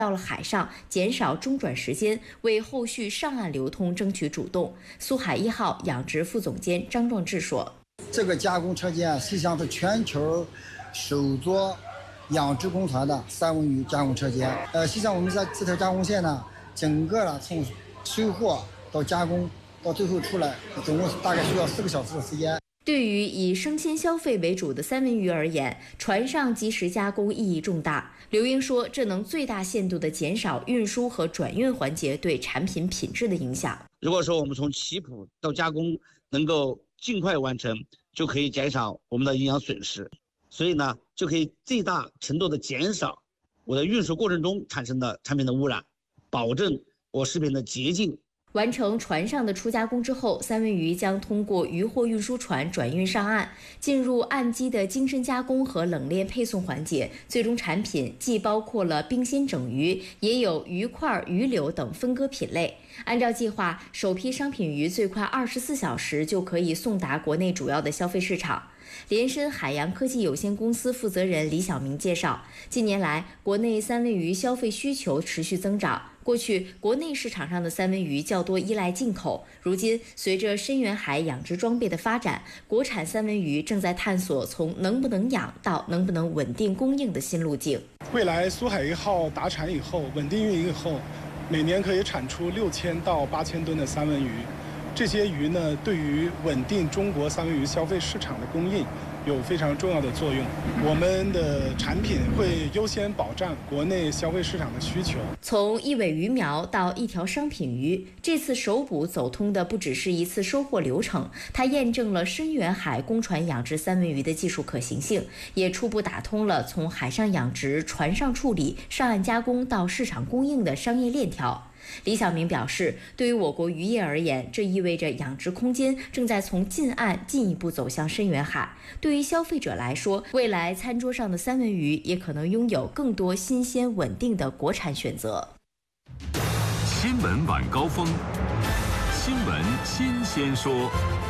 到了海上，减少中转时间，为后续上岸流通争取主动。苏海1号养殖副总监张壮志说：“ 这个加工车间实际上是全球首座养殖工团的三文鱼加工车间。实际上我们在这条加工线呢，整个呢从收货到加工到最后出来，总共大概需要4个小时的时间。” 对于以生鲜消费为主的三文鱼而言，船上及时加工意义重大。刘英说，这能最大限度地减少运输和转运环节对产品品质的影响。 如果说我们从起捕到加工能够尽快完成，就可以减少我们的营养损失，所以呢，就可以最大程度地减少我的运输过程中产生的产品的污染，保证我食品的洁净。 完成船上的初加工之后，三文鱼将通过渔货运输船转运上岸，进入岸基的精深加工和冷链配送环节。最终产品既包括了冰鲜整鱼，也有鱼块、鱼柳等分割品类。按照计划，首批商品鱼最快24小时就可以送达国内主要的消费市场。联深海洋科技有限公司负责人李晓明介绍，近年来国内三文鱼消费需求持续增长。过去国内市场上的三文鱼较多依赖进口，如今随着深远海养殖装备的发展，国产三文鱼正在探索从能不能养到能不能稳定供应的新路径。 未来苏海1号达产以后，稳定运营以后，每年可以产出6000到8000吨的三文鱼。这些鱼呢，对于稳定中国三文鱼消费市场的供应有非常重要的作用。我们的产品会优先保障国内消费市场的需求。 从一尾鱼苗到一条商品鱼，这次首捕走通的不只是一次收获流程，它验证了深远海公船养殖三文鱼的技术可行性，也初步打通了从海上养殖、船上处理、上岸加工到市场供应的商业链条。李晓明表示，对于我国渔业而言，这意味着养殖空间正在从近岸进一步走向深远海。对于消费者来说，未来餐桌上的三文鱼也可能拥有更多新鲜稳定的国产选择。 新闻晚高峰，新闻新鲜说。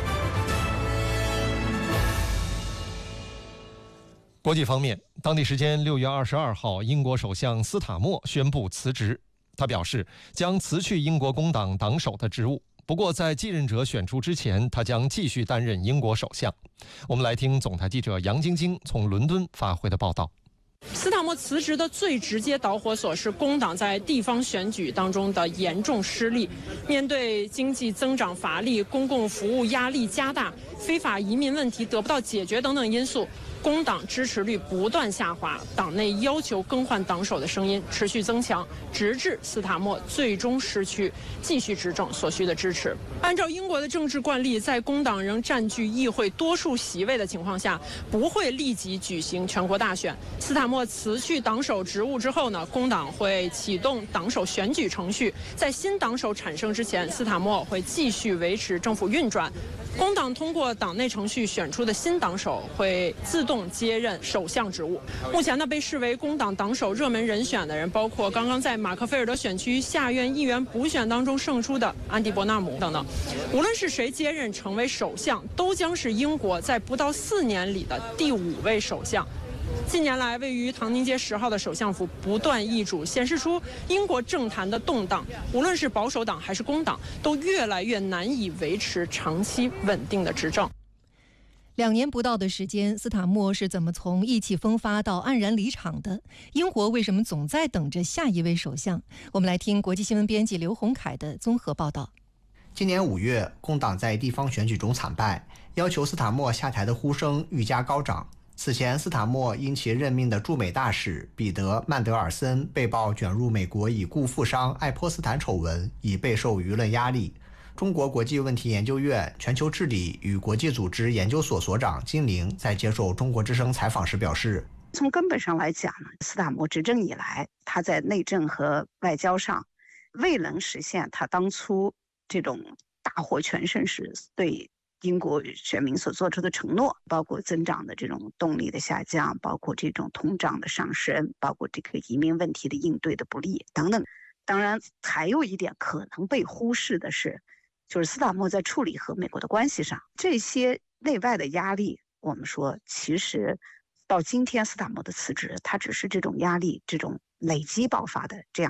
国际方面，当地时间6月22号，英国首相斯塔默宣布辞职。他表示将辞去英国工党党首的职务，不过在继任者选出之前，他将继续担任英国首相。我们来听总台记者杨晶晶从伦敦发回的报道。 斯塔默辞职的最直接导火索是工党在地方选举当中的严重失利。面对经济增长乏力、公共服务压力加大、非法移民问题得不到解决等等因素，工党支持率不断下滑，党内要求更换党首的声音持续增强，直至斯塔默最终失去继续执政所需的支持。按照英国的政治惯例，在工党仍占据议会多数席位的情况下，不会立即举行全国大选。斯塔默辞去党首职务之后呢，工党会启动党首选举程序，在新党首产生之前，斯塔默会继续维持政府运转。工党通过党内程序选出的新党首会自动接任首相职务。目前呢，被视为工党党首热门人选的人包括刚刚在马克菲尔德选区下院议员补选当中胜出的安迪伯纳姆等等。无论是谁接任成为首相，都将是英国在不到4年里的第5位首相。近年来，位于唐宁街10号的首相府不断易主，显示出英国政坛的动荡。无论是保守党还是工党，都越来越难以维持长期稳定的执政。 2年不到的时间，斯塔默是怎么从意气风发到黯然离场的？英国为什么总在等着下一位首相？我们来听国际新闻编辑刘洪凯的综合报道。 今年5月，工党在地方选举中惨败，要求斯塔默下台的呼声愈加高涨。此前，斯塔默因其任命的驻美大使彼得·曼德尔森被曝卷入美国已故富商爱泼斯坦丑闻，已备受舆论压力。中国国际问题研究院全球治理与国际组织研究所所长金玲在接受中国之声采访时表示， 从根本上来讲呢，斯塔默执政以来，他在内政和外交上未能实现他当初这种大获全胜时对英国选民所做出的承诺，包括增长的这种动力的下降，包括这种通胀的上升，包括这个移民问题的应对的不利等等。当然，还有一点可能被忽视的是，就是斯塔默在处理和美国的关系上，这些内外的压力，我们说其实到今天斯塔默的辞职，他只是这种压力，这种累积爆发的这样。